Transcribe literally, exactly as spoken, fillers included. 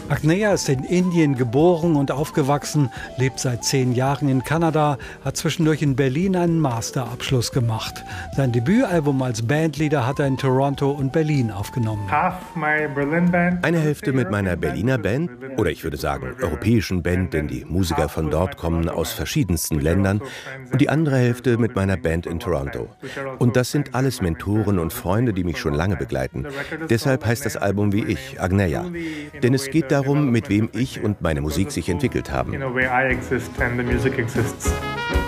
Agneya ist in Indien geboren und aufgewachsen, lebt seit zehn Jahren in Kanada, hat zwischendurch in Berlin einen Masterabschluss gemacht. Sein Debütalbum als Bandleader hat er in Toronto und Berlin aufgenommen. Eine Hälfte mit meiner Berliner Band, oder ich würde sagen europäischen Band, denn die Musiker von dort kommen aus verschiedensten Ländern, und die andere Hälfte mit meiner Band in Toronto. Und das sind alles Mentoren und Freunde, die mich schon lange begleiten. Deshalb heißt das Album wie ich, Agneya. Denn es geht darum, mit wem ich und meine Musik sich entwickelt haben.